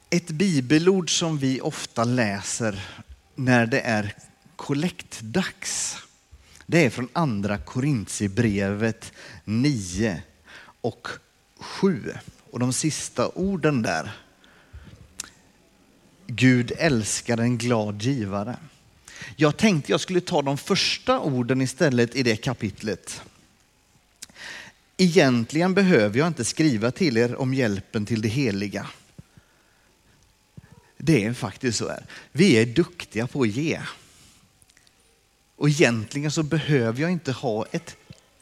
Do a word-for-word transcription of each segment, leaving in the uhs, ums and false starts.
Ett bibelord som vi ofta läser när det är kollektdags, det är från andra Korintierbrevet nio och sju. Och de sista orden där. Gud älskar en glad givare. Jag tänkte jag skulle ta de första orden istället i det kapitlet. Egentligen behöver jag inte skriva till er om hjälpen till det heliga. Det är faktiskt så här. Vi är duktiga på att ge. Och egentligen så behöver jag inte ha ett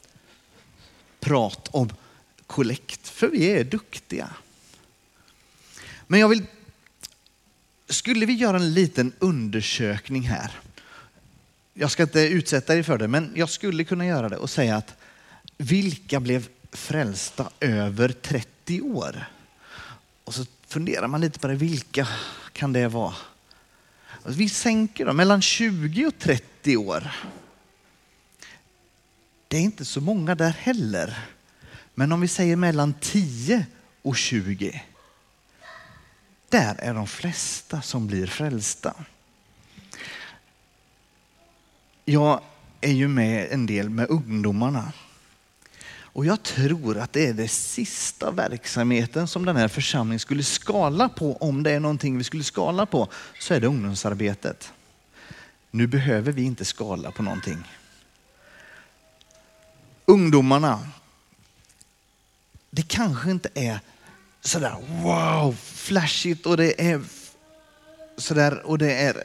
prat om kollekt. För vi är duktiga. Men jag vill... Skulle vi göra en liten undersökning här. Jag ska inte utsätta er för det, men jag skulle kunna göra det och säga att vilka blev frälsta över trettio år? Och så funderar man lite på det, vilka kan det vara? Vi sänker dem mellan tjugo och trettio år. Det är inte så många där heller. Men om vi säger mellan tio och tjugo. Där är de flesta som blir frälsta. Jag är ju med en del med ungdomarna. Och jag tror att det är det sista verksamheten som den här församlingen skulle skala på. Om det är någonting vi skulle skala på så är det ungdomsarbetet. Nu behöver vi inte skala på någonting. Ungdomarna. Det kanske inte är sådär wow, flashigt och det är sådär och det är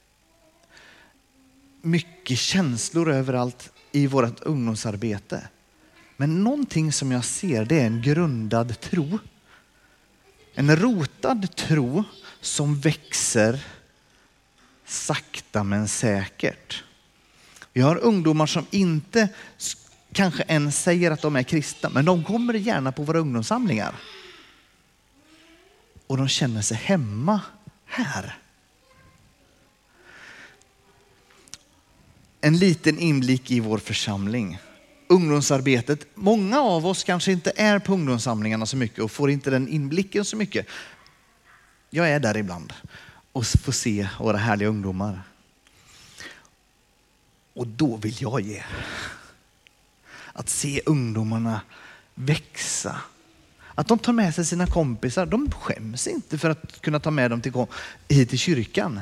mycket känslor överallt i vårt ungdomsarbete. Men någonting som jag ser, det är en grundad tro. En rotad tro som växer sakta men säkert. Vi har ungdomar som inte kanske ens säger att de är kristna, men de kommer gärna på våra ungdomssamlingar. Och de känner sig hemma här. En liten inblick i vår församling. Ungdomsarbetet. Många av oss kanske inte är på ungdomssamlingarna så mycket och får inte den inblicken så mycket. Jag är där ibland och får se våra härliga ungdomar. Och då vill jag ge. Att se ungdomarna växa. Att de tar med sig sina kompisar. De skäms inte för att kunna ta med dem till, hit till kyrkan.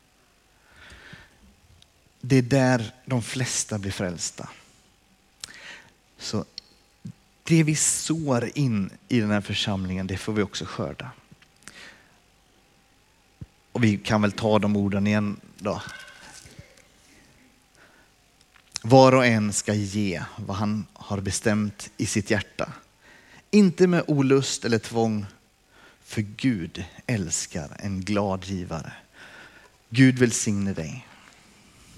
Det är där de flesta blir frälsta. Så det vi sår in i den här församlingen, det får vi också skörda. Och vi kan väl ta de orden igen då. Var och en ska ge vad han har bestämt i sitt hjärta. Inte med olust eller tvång, för Gud älskar en glad givare. Gud välsigne dig.